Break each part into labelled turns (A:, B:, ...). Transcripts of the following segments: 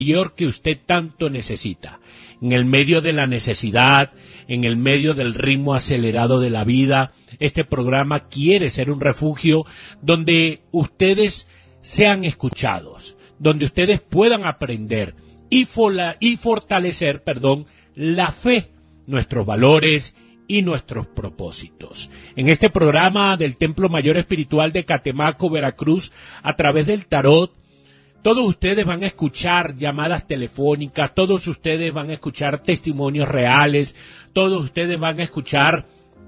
A: mayor que usted tanto necesita. En el medio de la necesidad, en el medio del ritmo acelerado de la vida, este programa quiere ser un refugio donde ustedes sean escuchados, donde ustedes puedan aprender y fortalecer, la fe, nuestros valores y nuestros propósitos. En este programa del Templo Mayor Espiritual de Catemaco, Veracruz, a través del tarot, todos ustedes van a escuchar llamadas telefónicas, todos ustedes van a escuchar testimonios reales, todos ustedes van a escuchar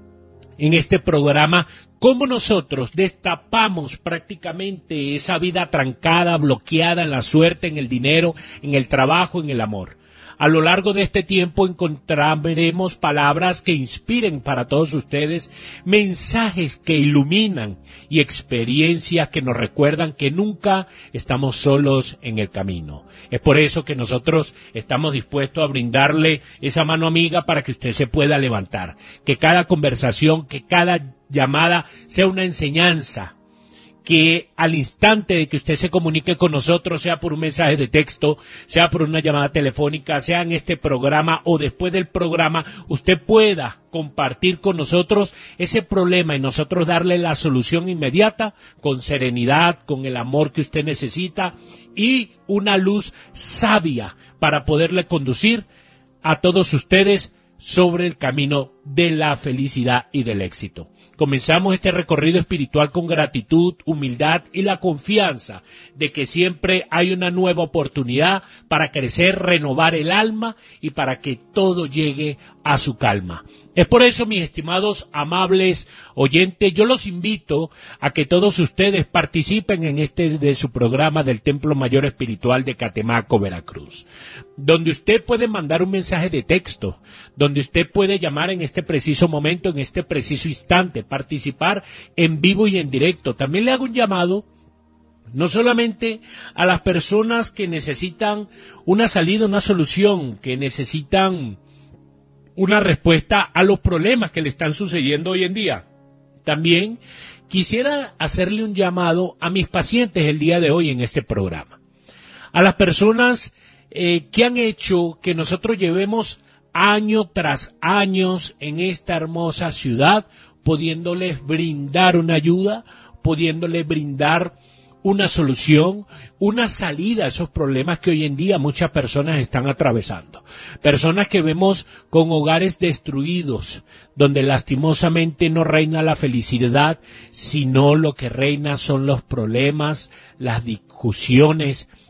A: en este programa cómo nosotros destapamos prácticamente esa vida trancada, bloqueada en la suerte, en el dinero, en el trabajo, en el amor. A lo largo de este tiempo encontraremos palabras que inspiren para todos ustedes, mensajes que iluminan y experiencias que nos recuerdan que nunca estamos solos en el camino. Es por eso que nosotros estamos dispuestos a brindarle esa mano amiga para que usted se pueda levantar. Que cada conversación, que cada llamada sea una enseñanza. Que al instante de que usted se comunique con nosotros, sea por un mensaje de texto, sea por una llamada telefónica, sea en este programa o después del programa, usted pueda compartir con nosotros ese problema y nosotros darle la solución inmediata, con serenidad, con el amor que usted necesita y una luz sabia para poderle conducir a todos ustedes sobre el camino de la felicidad y del éxito. Comenzamos este recorrido espiritual con gratitud, humildad y la confianza de que siempre hay una nueva oportunidad para crecer, renovar el alma y para que todo llegue a su calma. Es por eso, mis estimados amables oyentes, yo los invito a que todos ustedes participen en este de su programa del Templo Mayor Espiritual de Catemaco, Veracruz, donde usted puede mandar un mensaje de texto, donde usted puede llamar en este preciso momento, en este preciso instante, participar en vivo y en directo. También le hago un llamado no solamente a las personas que necesitan una salida, una solución, que necesitan una respuesta a los problemas que le están sucediendo hoy en día. También quisiera hacerle un llamado a mis pacientes el día de hoy en este programa. A las personas que han hecho que nosotros llevemos año tras años en esta hermosa ciudad, pudiéndoles brindar una ayuda, pudiéndoles brindar una solución, una salida a esos problemas que hoy en día muchas personas están atravesando. Personas que vemos con hogares destruidos, donde lastimosamente no reina la felicidad, sino lo que reina son los problemas, las discusiones,